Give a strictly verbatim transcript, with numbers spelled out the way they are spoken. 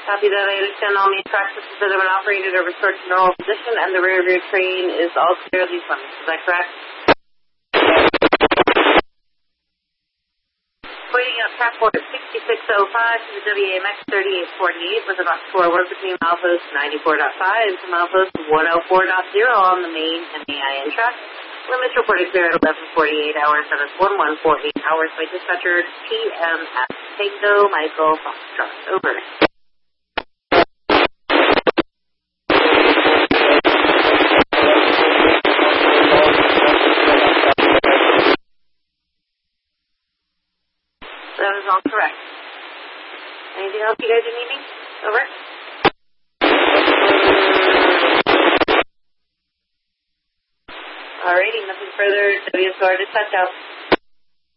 Copy that. I understand all main track systems that have been operated are restored to normal position, and the rear of your train is all clear of these limits. Is that correct? Waiting up passport sixty-six oh five to the W A M X thirty-eight forty-eight with about forward between milepost ninety-four point five to milepost one oh four point zero on the main M A I N track. Limits reported clear at eleven forty-eight hours, and it's one one forty hours by dispatcher T M at Tango Michael Foxtrot. Over. That is all correct. Anything else you guys are needing? Over. Alrighty, nothing further. W S O R to touch out.